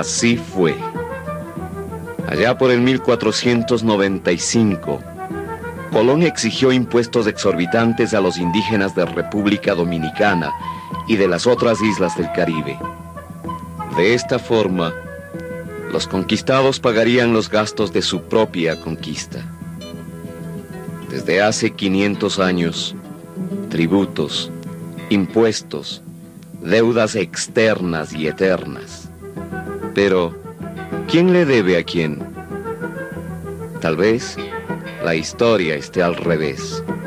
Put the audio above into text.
Así fue. Allá por el 1495, Colón exigió impuestos exorbitantes a los indígenas de República Dominicana y de las otras islas del Caribe. De esta forma, los conquistados pagarían los gastos de su propia conquista. Desde hace 500 años, tributos, impuestos, deudas externas y eternas. Pero, ¿quién le debe a quién? Tal vez la historia esté al revés.